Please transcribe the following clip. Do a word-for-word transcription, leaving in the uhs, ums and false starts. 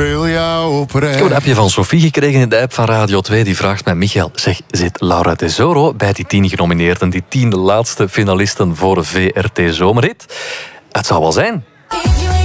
wil jou oprecht. Ik heb een appje van Sophie gekregen in de app van Radio twee. Die vraagt mij, Michael, zeg, zit Laura Tesoro bij die tien genomineerden, die tien laatste finalisten voor de V R T Zomerhit? Het zou wel zijn.